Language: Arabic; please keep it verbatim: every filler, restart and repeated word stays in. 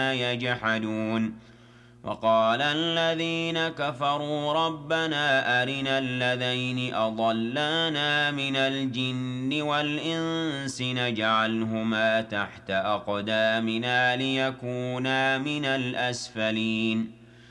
يجحدون وقال الذين كفروا ربنا أرنا الذين أضلانا من الجن والإنس نجعلهما تحت أقدامنا ليكونا من الأسفلين